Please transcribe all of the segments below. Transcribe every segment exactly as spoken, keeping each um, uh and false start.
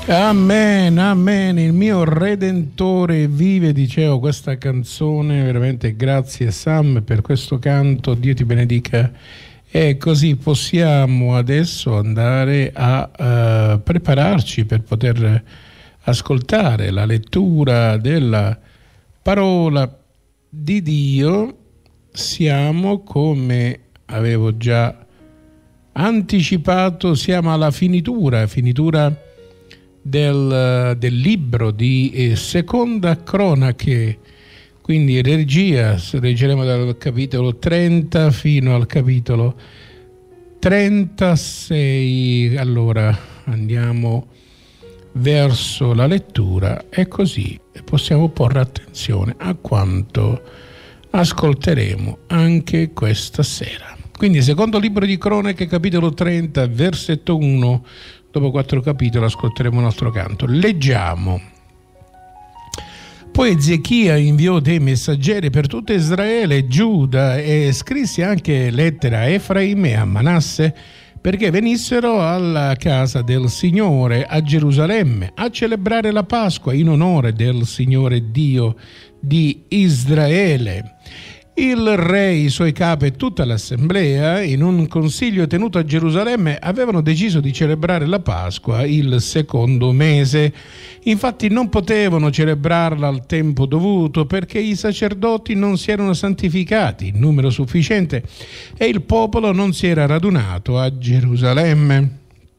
Amen, amen, il mio Redentore vive, dicevo questa canzone, veramente grazie Sam per questo canto, Dio ti benedica. E così possiamo adesso andare a uh, prepararci per poter ascoltare la lettura della parola di Dio. Siamo, come avevo già anticipato, siamo alla finitura, finitura Del, del libro di eh, Seconda Cronache, quindi regia, leggeremo dal capitolo trenta fino al capitolo trentasei. Allora andiamo verso la lettura e così possiamo porre attenzione a quanto ascolteremo anche questa sera. Quindi secondo libro di Cronache, capitolo trenta, versetto uno. Dopo quattro capitoli ascolteremo un altro canto. Leggiamo. Poi Ezechia inviò dei messaggeri per tutto Israele e Giuda e scrisse anche lettere a Efraim e a Manasse perché venissero alla casa del Signore a Gerusalemme a celebrare la Pasqua in onore del Signore Dio di Israele. Il re, i suoi capi e tutta l'assemblea, in un consiglio tenuto a Gerusalemme, avevano deciso di celebrare la Pasqua il secondo mese. Infatti non potevano celebrarla al tempo dovuto perché i sacerdoti non si erano santificati in numero sufficiente e il popolo non si era radunato a Gerusalemme.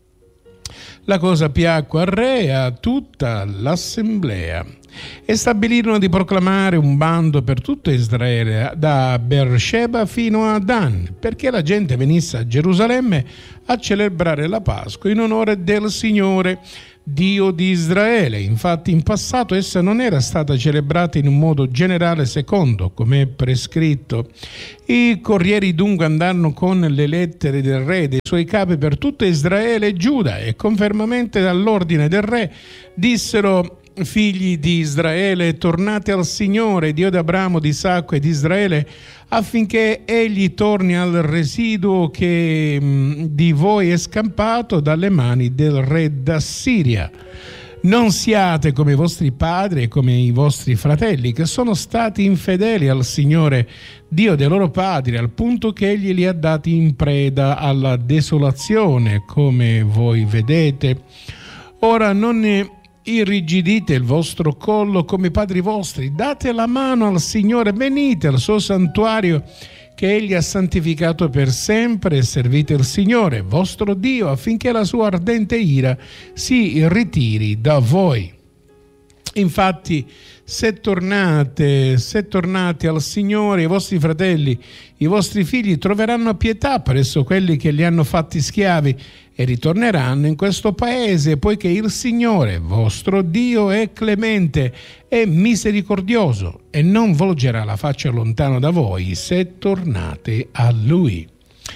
La cosa piacque al re e a tutta l'assemblea e stabilirono di proclamare un bando per tutto Israele da Beersheba fino a Dan, perché la gente venisse a Gerusalemme a celebrare la Pasqua in onore del Signore Dio di Israele. Infatti in passato essa non era stata celebrata in un modo generale secondo come è prescritto. I corrieri dunque andarono con le lettere del re e dei suoi capi per tutto Israele e Giuda e confermamente dall'ordine del re dissero: figli di Israele, tornate al Signore, Dio di Abramo, di Isacco e di Israele, affinché egli torni al residuo che mh, di voi è scampato dalle mani del re d'Assiria. Non siate come i vostri padri e come i vostri fratelli, che sono stati infedeli al Signore, Dio dei loro padri, al punto che egli li ha dati in preda alla desolazione, come voi vedete. Ora non ne irrigidite il vostro collo come i padri vostri, date la mano al Signore, venite al suo santuario che egli ha santificato per sempre e servite il Signore, vostro Dio, affinché la sua ardente ira si ritiri da voi. Infatti, se tornate, se tornate al Signore, i vostri fratelli, i vostri figli troveranno pietà presso quelli che li hanno fatti schiavi e ritorneranno in questo paese, poiché il Signore, vostro Dio, è clemente e misericordioso e non volgerà la faccia lontano da voi se tornate a Lui.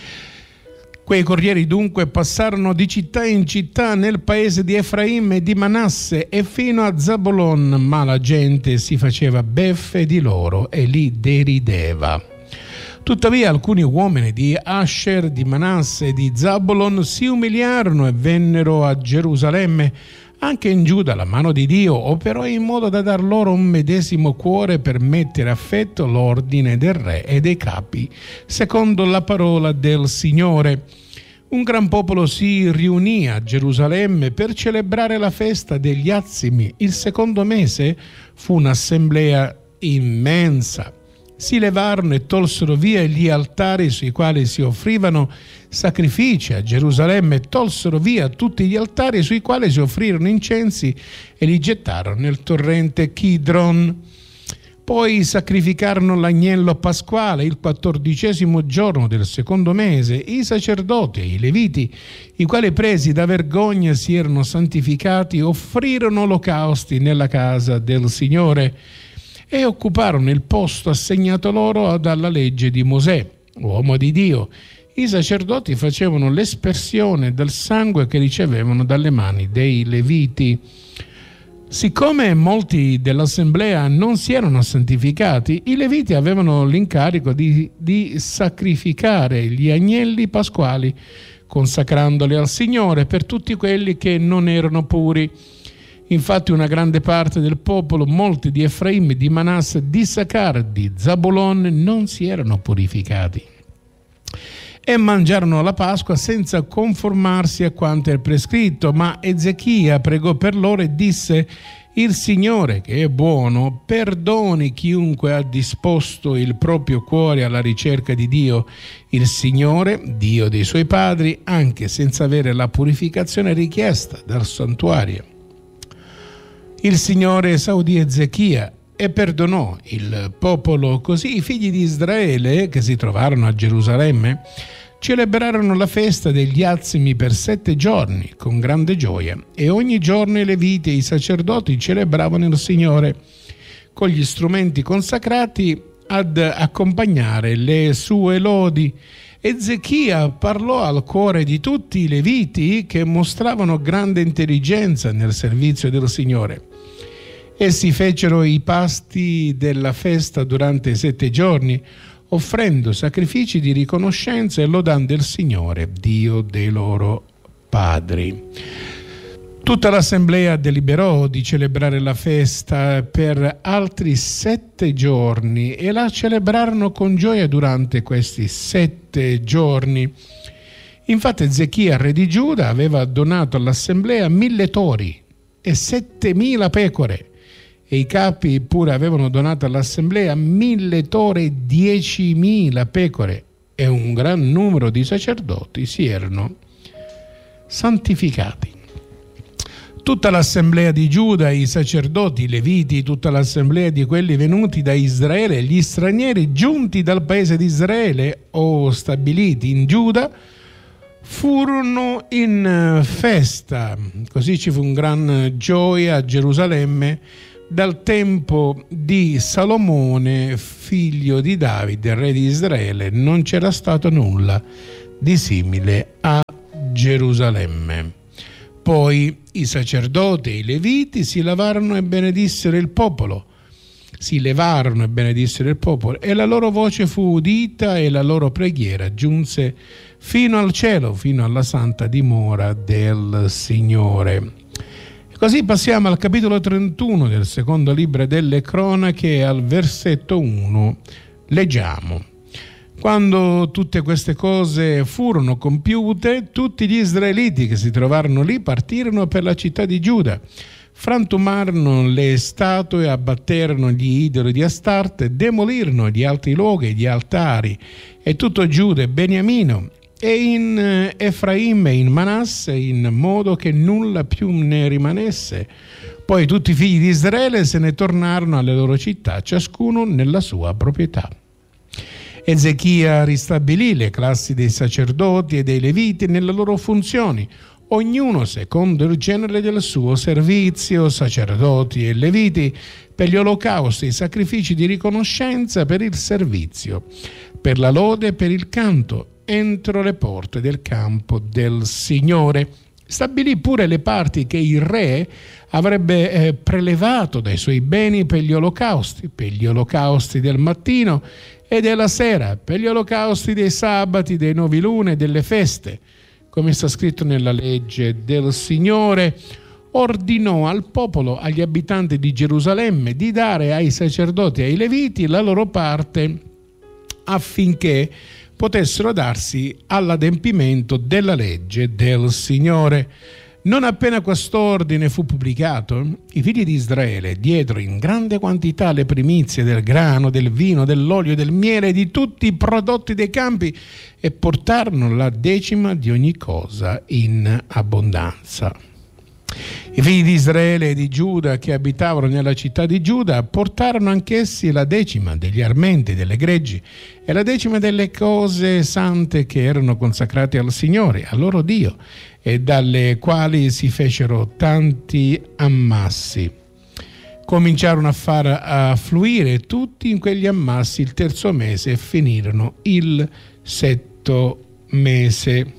Quei corrieri dunque passarono di città in città nel paese di Efraim e di Manasse e fino a Zabolon, ma la gente si faceva beffe di loro e li derideva. Tuttavia alcuni uomini di Asher, di Manasse e di Zabolon si umiliarono e vennero a Gerusalemme. Anche in Giuda la mano di Dio operò in modo da dar loro un medesimo cuore per mettere a effetto l'ordine del re e dei capi, secondo la parola del Signore. Un gran popolo si riunì a Gerusalemme per celebrare la festa degli Azimi. Il secondo mese fu un'assemblea immensa. Si levarono e tolsero via gli altari sui quali si offrivano sacrifici a Gerusalemme e tolsero via tutti gli altari sui quali si offrirono incensi e li gettarono nel torrente Kidron. Poi sacrificarono l'agnello pasquale il quattordicesimo giorno del secondo mese. I sacerdoti e i leviti, i quali presi da vergogna si erano santificati, offrirono olocausti nella casa del Signore e occuparono il posto assegnato loro dalla legge di Mosè, uomo di Dio. I sacerdoti facevano l'espersione del sangue che ricevevano dalle mani dei leviti. Siccome molti dell'assemblea non si erano santificati, i leviti avevano l'incarico di, di sacrificare gli agnelli pasquali consacrandoli al Signore per tutti quelli che non erano puri. Infatti una grande parte del popolo, molti di Efraim, di Manasse, di Issacar, di Zabulon, non si erano purificati e mangiarono la Pasqua senza conformarsi a quanto è prescritto. Ma Ezechia pregò per loro e disse: il Signore, che è buono, perdoni chiunque ha disposto il proprio cuore alla ricerca di Dio, il Signore, Dio dei suoi padri, anche senza avere la purificazione richiesta dal santuario. Il Signore esaudì Ezechia e perdonò il popolo. Così i figli di Israele, che si trovarono a Gerusalemme, celebrarono la festa degli azimi per sette giorni con grande gioia, e ogni giorno i leviti e i sacerdoti celebravano il Signore con gli strumenti consacrati ad accompagnare le sue lodi. Ezechia parlò al cuore di tutti i leviti, che mostravano grande intelligenza nel servizio del Signore. Essi fecero i pasti della festa durante i sette giorni, offrendo sacrifici di riconoscenza e lodando il Signore, Dio dei loro padri. Tutta l'assemblea deliberò di celebrare la festa per altri sette giorni e la celebrarono con gioia durante questi sette giorni. Infatti Ezechia, re di Giuda, aveva donato all'assemblea mille tori e settemila pecore, e i capi pure avevano donato all'assemblea mille tori e diecimila pecore, e un gran numero di sacerdoti si erano santificati. Tutta l'assemblea di Giuda, i sacerdoti, i leviti, tutta l'assemblea di quelli venuti da Israele, gli stranieri giunti dal paese di Israele o stabiliti in Giuda, furono in festa. Così ci fu un gran gioia a Gerusalemme dal tempo di Salomone, figlio di Davide, re di Israele. Non c'era stato nulla di simile a Gerusalemme. Poi i sacerdoti e i leviti si lavarono e benedissero il popolo. Si levarono e benedissero il popolo, e la loro voce fu udita e la loro preghiera giunse fino al cielo, fino alla santa dimora del Signore. Così passiamo al capitolo trentuno del secondo libro delle Cronache, al versetto uno. Leggiamo: quando tutte queste cose furono compiute, tutti gli israeliti che si trovarono lì partirono per la città di Giuda, frantumarono le statue, abbatterono gli idoli di Astarte, demolirono gli altri luoghi e gli altari, e tutto Giuda e Beniamino, e in Efraim e in Manasse, in modo che nulla più ne rimanesse. Poi tutti i figli di Israele se ne tornarono alle loro città, ciascuno nella sua proprietà. Ezechia ristabilì le classi dei sacerdoti e dei leviti nelle loro funzioni, ognuno secondo il genere del suo servizio, sacerdoti e leviti, per gli olocausti, i sacrifici di riconoscenza, per il servizio, per la lode e per il canto, entro le porte del campo del Signore. Stabilì pure le parti che il re avrebbe eh, prelevato dai suoi beni per gli olocausti, per gli olocausti del mattino e della sera, per gli olocausti dei sabati, dei novilune e delle feste. Come sta scritto nella legge del Signore, ordinò al popolo, agli abitanti di Gerusalemme, di dare ai sacerdoti e ai leviti la loro parte, affinché potessero darsi all'adempimento della legge del Signore. Non appena quest'ordine fu pubblicato, i figli di Israele diedero in grande quantità le primizie del grano, del vino, dell'olio, del miele, di tutti i prodotti dei campi, e portarono la decima di ogni cosa in abbondanza. I figli di Israele e di Giuda che abitavano nella città di Giuda portarono anch'essi la decima degli armenti, delle greggi, e la decima delle cose sante che erano consacrate al Signore, al loro Dio, e dalle quali si fecero tanti ammassi. Cominciarono a far affluire tutti in quegli ammassi il terzo mese e finirono il setto mese.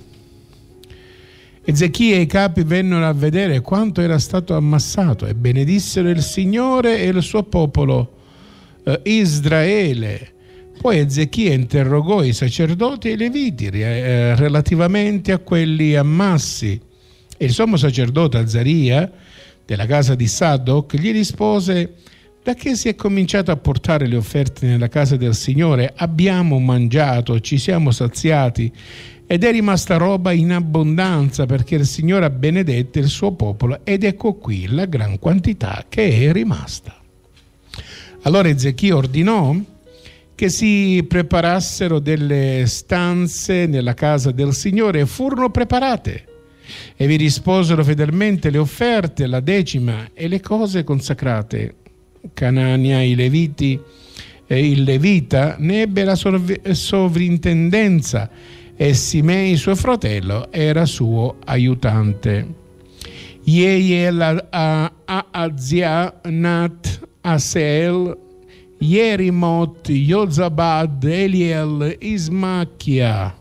Ezechia e i capi vennero a vedere quanto era stato ammassato e benedissero il Signore e il suo popolo eh, Israele. Poi Ezechia interrogò i sacerdoti e i leviti eh, relativamente a quelli ammassi, e il sommo sacerdote Azaria della casa di Sadoc gli rispose: da che si è cominciato a portare le offerte nella casa del Signore abbiamo mangiato, ci siamo saziati ed è rimasta roba in abbondanza, perché il Signore ha benedetto il suo popolo, ed ecco qui la gran quantità che è rimasta. Allora Ezechia ordinò che si preparassero delle stanze nella casa del Signore, e furono preparate, e vi risposero fedelmente le offerte, la decima e le cose consacrate. Canania, i Leviti, eh, il Levita ne ebbe la sovr- sovrintendenza, e Simei suo fratello era suo aiutante. Jeiel, Azia, Nat, Asel, Yerimot, Yozabad, Eliel, Ismachia,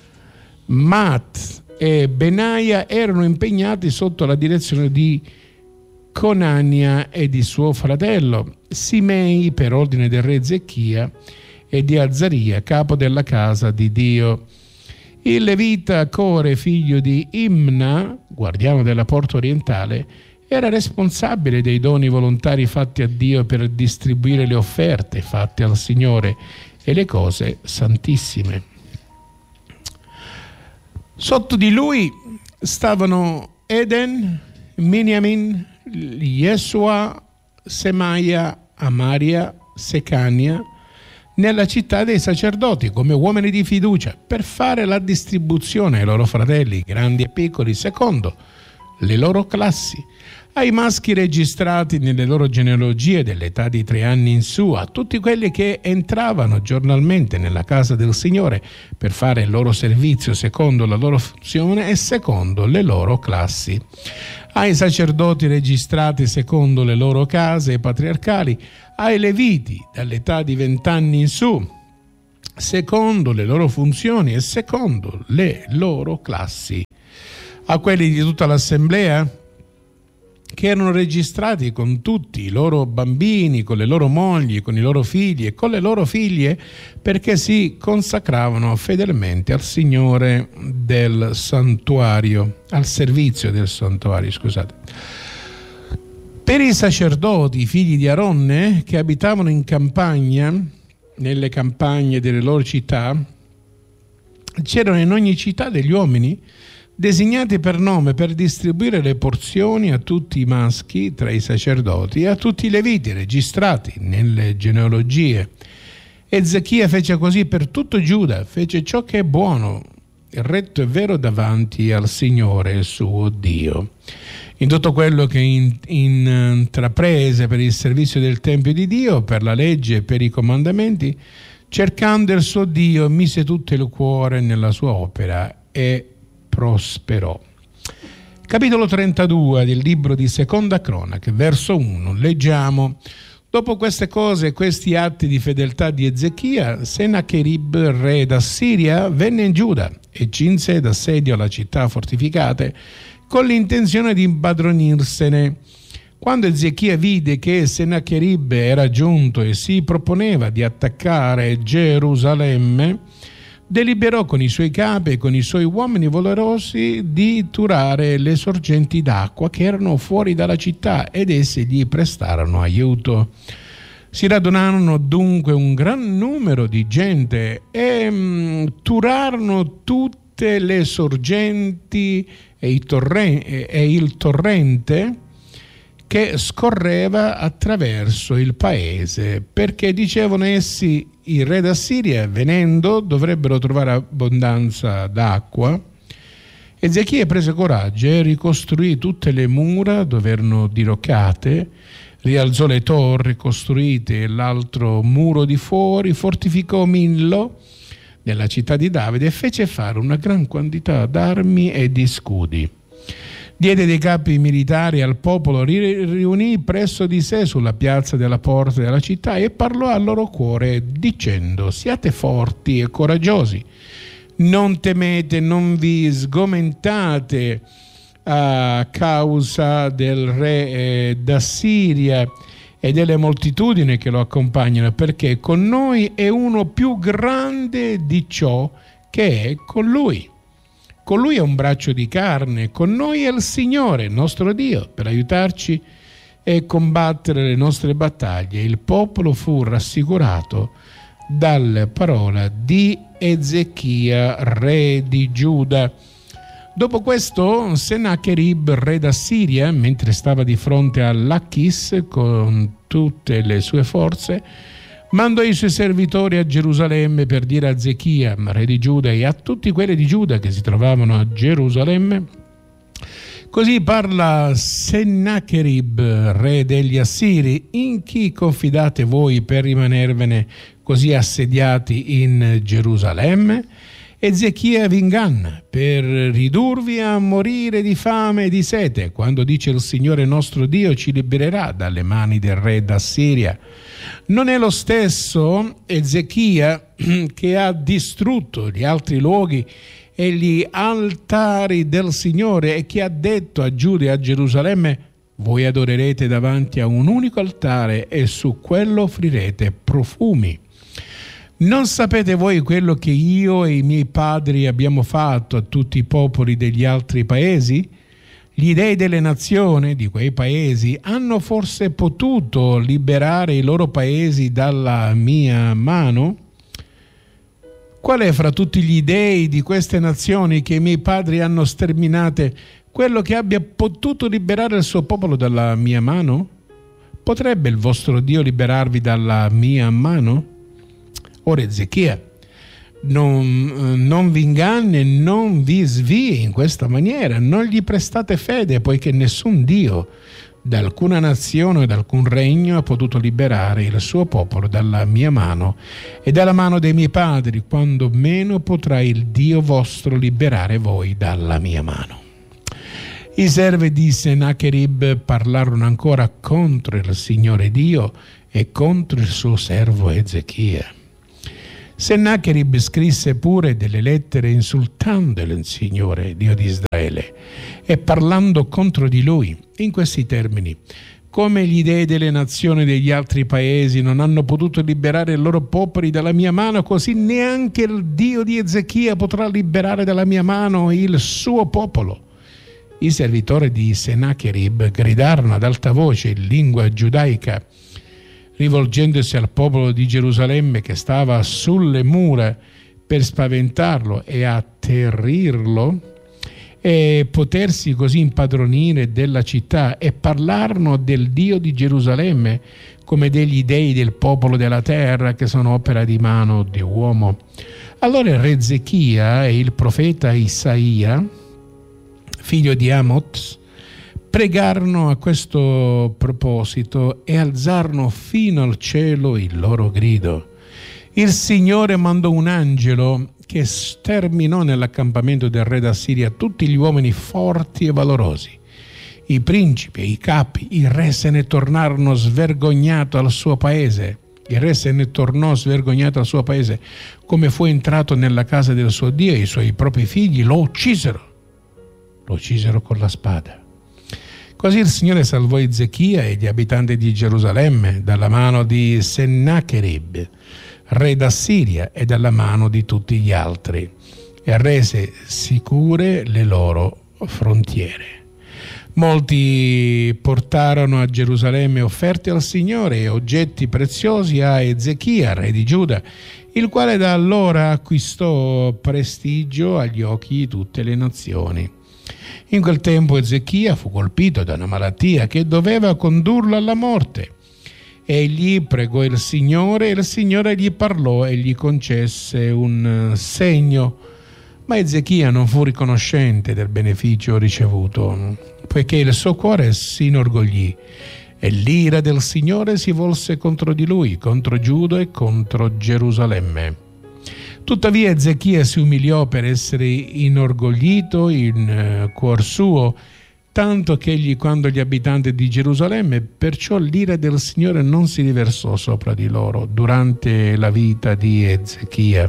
Mat e Benaia erano impegnati sotto la direzione di Conania e di suo fratello Simei per ordine del re Ezechia e di Azaria, capo della casa di Dio. Il levita Core, figlio di Imna, guardiano della porta orientale, era responsabile dei doni volontari fatti a Dio per distribuire le offerte fatte al Signore e le cose santissime. Sotto di lui stavano Eden, Miniamin, Yeshua, Semaia, Amaria, Secania, nella città dei sacerdoti come uomini di fiducia, per fare la distribuzione ai loro fratelli, grandi e piccoli, secondo le loro classi, ai maschi registrati nelle loro genealogie dell'età di tre anni in su, a tutti quelli che entravano giornalmente nella casa del Signore per fare il loro servizio secondo la loro funzione e secondo le loro classi, ai sacerdoti registrati secondo le loro case patriarcali, ai leviti dall'età di vent'anni in su, secondo le loro funzioni e secondo le loro classi, a quelli di tutta l'assemblea che erano registrati con tutti i loro bambini, con le loro mogli, con i loro figli e con le loro figlie, perché si consacravano fedelmente al Signore del santuario, al servizio del santuario, scusate. Per i sacerdoti, figli di Aronne, che abitavano in campagna, nelle campagne delle loro città, c'erano in ogni città degli uomini designati per nome per distribuire le porzioni a tutti i maschi tra i sacerdoti e a tutti i leviti registrati nelle genealogie. Ezechia fece così per tutto Giuda, fece ciò che è buono, retto e vero davanti al Signore suo Dio. In tutto quello che in, intraprese per il servizio del Tempio di Dio, per la legge e per i comandamenti, cercando il suo Dio, mise tutto il cuore nella sua opera e prosperò. Capitolo trentadue del libro di Seconda Cronache, verso uno, leggiamo: dopo queste cose e questi atti di fedeltà di Ezechia, Senacherib, re d'Assiria, venne in Giuda e cinse d'assedio alla città fortificate con l'intenzione di impadronirsene. Quando Ezechia vide che Senacherib era giunto e si proponeva di attaccare Gerusalemme, deliberò con i suoi capi e con i suoi uomini valorosi di turare le sorgenti d'acqua che erano fuori dalla città, ed essi gli prestarono aiuto. Si radunarono dunque un gran numero di gente e mh, turarono tutte le sorgenti e, i torren- e il torrente che scorreva attraverso il paese, perché dicevano essi: il re d'Assiria, venendo, dovrebbero trovare abbondanza d'acqua. Ezechia prese coraggio e ricostruì tutte le mura dove erano diroccate, rialzò le torri costruite e l'altro muro di fuori, fortificò Millo nella città di Davide e fece fare una gran quantità d'armi e di scudi. Diede dei capi militari al popolo, riunì presso di sé sulla piazza della porta della città e parlò al loro cuore dicendo: siate forti e coraggiosi, non temete, non vi sgomentate a causa del re d'Assiria, e delle moltitudini che lo accompagnano, perché con noi è uno più grande di ciò che è con lui. Con lui è un braccio di carne, con noi è il Signore, il nostro Dio, per aiutarci e combattere le nostre battaglie. Il popolo fu rassicurato dalla parola di Ezechia, re di Giuda. Dopo questo, Sennacherib, re d'Assiria, mentre stava di fronte a Lachis con tutte le sue forze, mandò i suoi servitori a Gerusalemme per dire a Ezechia, re di Giuda, e a tutti quelli di Giuda che si trovavano a Gerusalemme: così parla Sennacherib, re degli Assiri: in chi confidate voi per rimanervene così assediati in Gerusalemme? Ezechia vi inganna per ridurvi a morire di fame e di sete, quando dice il Signore nostro Dio ci libererà dalle mani del re d'Assiria. Non è lo stesso Ezechia che ha distrutto gli altri luoghi e gli altari del Signore e che ha detto a Giuda e a Gerusalemme: voi adorerete davanti a un unico altare e su quello offrirete profumi. Non sapete voi quello che io e i miei padri abbiamo fatto a tutti i popoli degli altri paesi? Gli dei delle nazioni di quei paesi hanno forse potuto liberare i loro paesi dalla mia mano? Qual è fra tutti gli dei di queste nazioni che i miei padri hanno sterminate quello che abbia potuto liberare il suo popolo dalla mia mano? Potrebbe il vostro Dio liberarvi dalla mia mano? Ora Ezechia, non, non vi inganni e non vi svii in questa maniera, non gli prestate fede, poiché nessun Dio da alcuna nazione o da alcun regno ha potuto liberare il suo popolo dalla mia mano e dalla mano dei miei padri, quando meno potrà il Dio vostro liberare voi dalla mia mano. I servi di Sennacherib parlarono ancora contro il Signore Dio e contro il suo servo Ezechia. Sennacherib scrisse pure delle lettere insultando il Signore Dio di Israele e parlando contro di lui in questi termini: come gli dei delle nazioni degli altri paesi non hanno potuto liberare i loro popoli dalla mia mano, così neanche il Dio di Ezechia potrà liberare dalla mia mano il suo popolo. I servitori di Sennacherib gridarono ad alta voce in lingua giudaica, rivolgendosi al popolo di Gerusalemme che stava sulle mura per spaventarlo e atterrirlo e potersi così impadronire della città, e parlarono del Dio di Gerusalemme come degli dei del popolo della terra che sono opera di mano di uomo. Allora il re Ezechia e il profeta Isaia, figlio di Amoz, pregarono a questo proposito e alzarono fino al cielo il loro grido. Il Signore mandò un angelo che sterminò nell'accampamento del re d'Assiria tutti gli uomini forti e valorosi, i principi e i capi. Il re se ne tornarono svergognato al suo paese. Il re se ne tornò svergognato al suo paese, come fu entrato nella casa del suo Dio, e i suoi propri figli lo uccisero. Lo uccisero con la spada. Così il Signore salvò Ezechia e gli abitanti di Gerusalemme dalla mano di Sennacherib, re d'Assiria, e dalla mano di tutti gli altri, e rese sicure le loro frontiere. Molti portarono a Gerusalemme offerte al Signore e oggetti preziosi a Ezechia, re di Giuda, il quale da allora acquistò prestigio agli occhi di tutte le nazioni. In quel tempo Ezechia fu colpito da una malattia che doveva condurlo alla morte. Egli pregò il Signore e il Signore gli parlò e gli concesse un segno, ma Ezechia non fu riconoscente del beneficio ricevuto, poiché il suo cuore si inorgoglì e l'ira del Signore si volse contro di lui, contro Giuda e contro Gerusalemme. Tuttavia Ezechia si umiliò per essere inorgoglito in uh, cuor suo, tanto che egli, quando gli abitanti di Gerusalemme, perciò l'ira del Signore non si riversò sopra di loro durante la vita di Ezechia.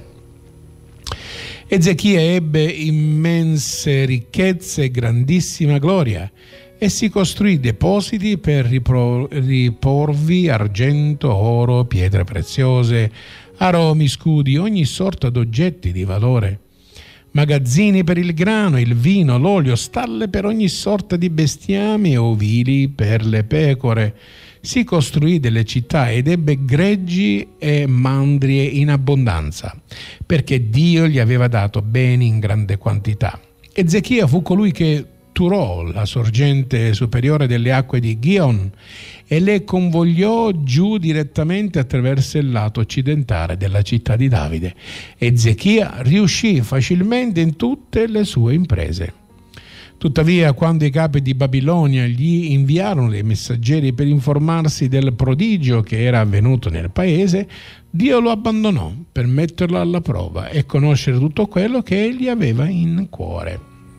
Ezechia ebbe immense ricchezze e grandissima gloria, e si costruì depositi per ripro- riporvi argento, oro, pietre preziose, aromi, scudi, ogni sorta d'oggetti di valore, magazzini per il grano, il vino, l'olio, stalle per ogni sorta di bestiame e ovili per le pecore. Si costruì delle città ed ebbe greggi e mandrie in abbondanza, perché Dio gli aveva dato beni in grande quantità. Ezechia fu colui che turò la sorgente superiore delle acque di Gihon e le convogliò giù direttamente attraverso il lato occidentale della città di Davide. Ezechia riuscì facilmente in tutte le sue imprese. Tuttavia, quando i capi di Babilonia gli inviarono dei messaggeri per informarsi del prodigio che era avvenuto nel paese, Dio lo abbandonò per metterlo alla prova e conoscere tutto quello che egli aveva in cuore.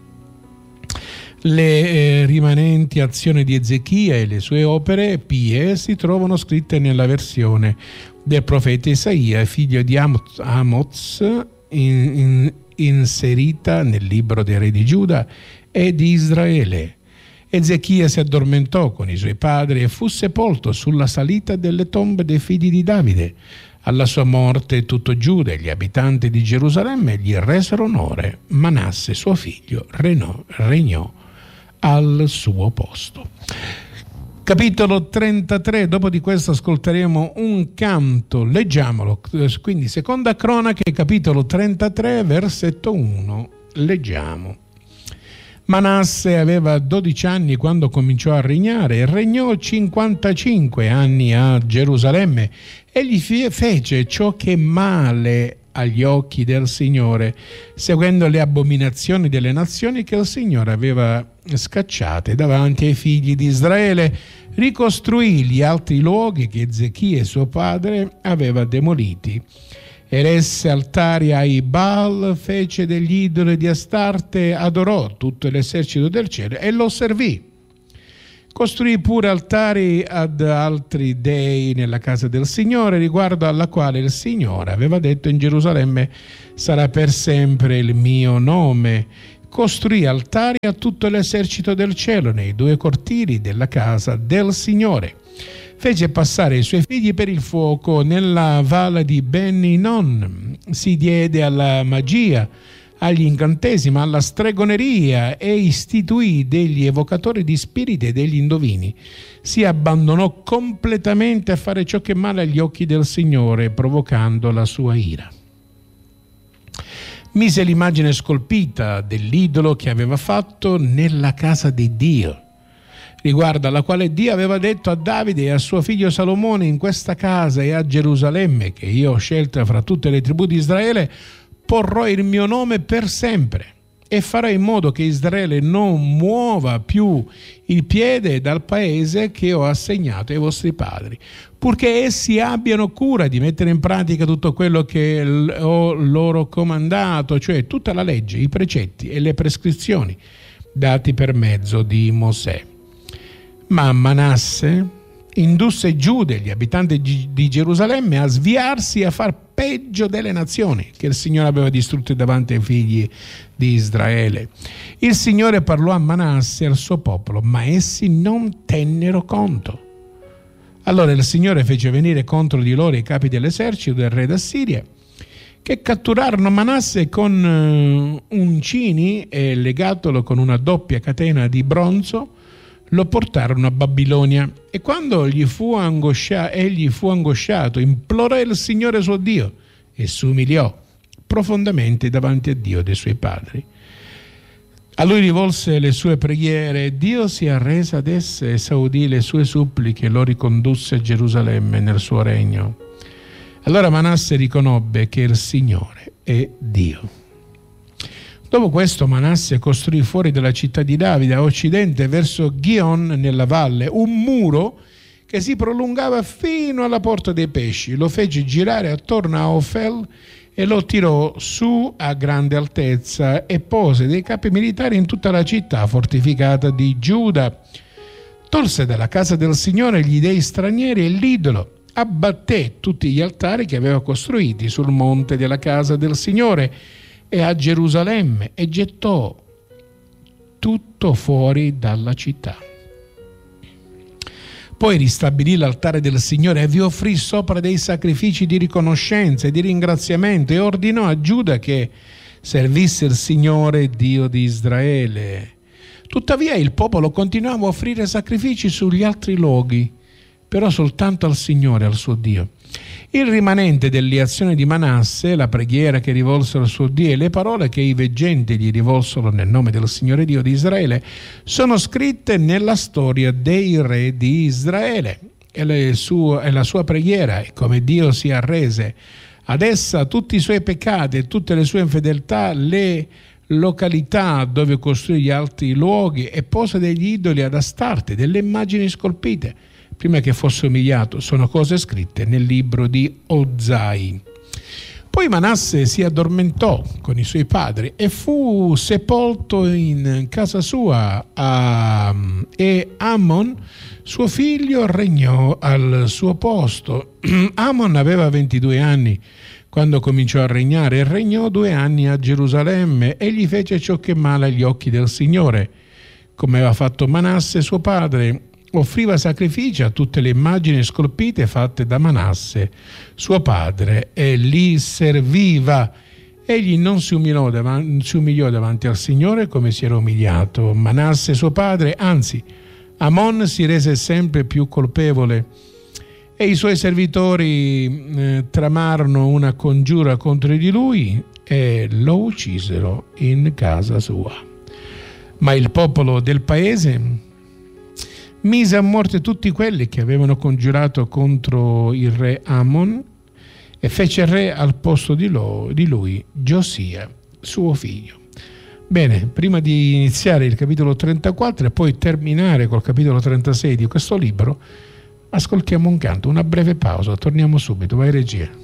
Le eh, rimanenti azioni di Ezechia e le sue opere pie si trovano scritte nella versione del profeta Isaia, figlio di Amos, Amoz, in, in, inserita nel libro dei re di Giuda e di Israele. Ezechia si addormentò con i suoi padri e fu sepolto sulla salita delle tombe dei figli di Davide. Alla sua morte tutto Giuda e gli abitanti di Gerusalemme gli resero onore. Manasse, suo figlio, regnò, regnò al suo posto. Capitolo trentatré, dopo di questo ascolteremo un canto, leggiamolo, quindi seconda cronache, capitolo trentatré, versetto uno, leggiamo. Manasse aveva dodici anni quando cominciò a regnare e regnò cinquantacinque anni a Gerusalemme. Egli fece ciò che è male agli occhi del Signore, seguendo le abominazioni delle nazioni che il Signore aveva scacciate davanti ai figli di Israele. Ricostruì gli altri luoghi che Ezechia suo padre aveva demoliti. Eresse altari ai Baal, fece degli idoli di Astarte, adorò tutto l'esercito del cielo e lo servì. Costruì pure altari ad altri dei nella casa del Signore, riguardo alla quale il Signore aveva detto: in Gerusalemme sarà per sempre il mio nome. Costruì altari a tutto l'esercito del cielo nei due cortili della casa del Signore. Fece passare i suoi figli per il fuoco nella valle di Ben Hinnom. Si diede alla magia, agli incantesimi, alla stregoneria e istituì degli evocatori di spiriti e degli indovini. Si abbandonò completamente a fare ciò che è male agli occhi del Signore, provocando la sua ira. Mise l'immagine scolpita dell'idolo che aveva fatto nella casa di Dio, riguardo alla quale Dio aveva detto a Davide e a suo figlio Salomone: in questa casa e a Gerusalemme, che io ho scelta fra tutte le tribù di Israele, porrò il mio nome per sempre e farò in modo che Israele non muova più il piede dal paese che ho assegnato ai vostri padri, purché essi abbiano cura di mettere in pratica tutto quello che ho loro comandato, cioè tutta la legge, i precetti e le prescrizioni dati per mezzo di Mosè. Ma Manasse indusse Giuda e gli abitanti di Gerusalemme a sviarsi e a far peggio delle nazioni che il Signore aveva distrutte davanti ai figli di Israele. Il Signore parlò a Manasse e al suo popolo, ma essi non tennero conto. Allora il Signore fece venire contro di loro i capi dell'esercito del re d'Assiria, che catturarono Manasse con uncini e legatolo con una doppia catena di bronzo lo portarono a Babilonia. E quando gli fu angoscia- egli fu angosciato, implorò il Signore suo Dio e si umiliò profondamente davanti a Dio dei suoi padri. A lui rivolse le sue preghiere, Dio si arrese ad esse, esaudì le sue suppliche e lo ricondusse a Gerusalemme nel suo regno. Allora Manasse riconobbe che il Signore è Dio. Dopo questo Manasse costruì fuori dalla città di Davide a occidente verso Gihon nella valle un muro che si prolungava fino alla porta dei pesci. Lo fece girare attorno a Ofel e lo tirò su a grande altezza e pose dei capi militari in tutta la città fortificata di Giuda. Tolse dalla casa del Signore gli dei stranieri e l'idolo. Abbatté tutti gli altari che aveva costruiti sul monte della casa del Signore e a Gerusalemme e gettò tutto fuori dalla città. Poi ristabilì l'altare del Signore e vi offrì sopra dei sacrifici di riconoscenza e di ringraziamento e ordinò a Giuda che servisse il Signore Dio di Israele. Tuttavia il popolo continuava a offrire sacrifici sugli altri luoghi, però soltanto al Signore, al suo Dio. Il rimanente delle azioni di Manasse, la preghiera che rivolsero al suo Dio e le parole che i veggenti gli rivolsero nel nome del Signore Dio di Israele sono scritte nella storia dei re di Israele. E, le sue, e la sua preghiera e come Dio si arrese ad essa tutti i suoi peccati e tutte le sue infedeltà, le località dove costruì gli altri luoghi e pose degli idoli ad Astarte, delle immagini scolpite, prima che fosse umiliato, sono cose scritte nel libro di Ozai. Poi Manasse si addormentò con i suoi padri e fu sepolto in casa sua a, e Amon, suo figlio, regnò al suo posto. Amon aveva ventidue anni quando cominciò a regnare e regnò due anni a Gerusalemme. Egli fece ciò che è male agli occhi del Signore, come aveva fatto Manasse suo padre. Offriva sacrifici a tutte le immagini scolpite fatte da Manasse, suo padre, e li serviva. Egli non si umiliò, davanti, si umiliò davanti al Signore come si era umiliato Manasse, suo padre, anzi, Amon si rese sempre più colpevole e i suoi servitori eh, tramarono una congiura contro di lui e lo uccisero in casa sua. Ma il popolo del paese mise a morte tutti quelli che avevano congiurato contro il re Amon e fece re al posto di, lo, di lui Giosia, suo figlio. Bene, prima di iniziare il capitolo trentaquattro e poi terminare col capitolo trentasei di questo libro, ascoltiamo un canto, una breve pausa, torniamo subito, vai regia.